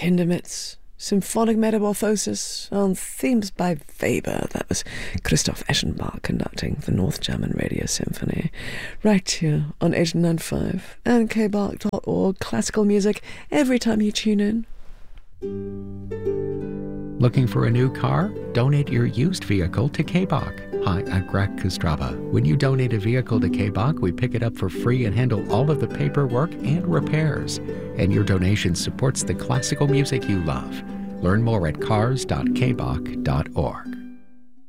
Hindemiths, Symphonic Metamorphosis, on themes by Weber. That was Christoph Eschenbach conducting the North German Radio Symphony. Right here on 89.5 and kbach.org. Classical music every time you tune in. Looking for a new car? Donate your used vehicle to K-Bach. Hi, I'm Greg Kostrava. When you donate a vehicle to K-Bach, we pick it up for free and handle all of the paperwork and repairs. And your donation supports the classical music you love. Learn more at cars.kbach.org.